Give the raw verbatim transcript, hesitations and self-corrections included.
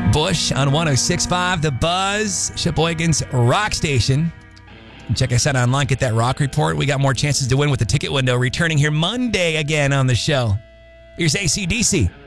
Bush on one oh six point five, The Buzz, Sheboygan's rock station. And check us out online, get that rock report. We got more chances to win with the ticket window returning here Monday again on the show. Here's A C D C.